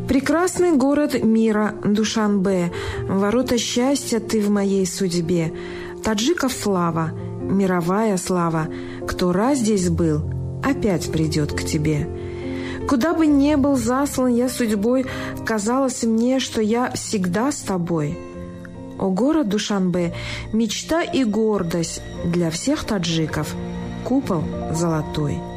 Прекрасный город мира, Душанбе, ворота счастья ты в моей судьбе. Таджиков слава, мировая слава, кто раз здесь был, опять придет к тебе. Куда бы ни был заслан я судьбой, казалось мне, что я всегда с тобой. О город Душанбе, мечта и гордость для всех таджиков, купол золотой.